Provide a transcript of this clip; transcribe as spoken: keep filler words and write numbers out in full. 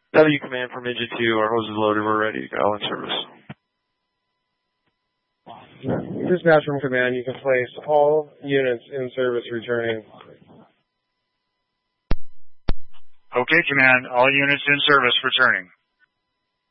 W Command from Engine two, our hose is loaded, we're ready to go in service. Dispatch from Command, you can place all units in service returning. Okay, Command, all units in service returning.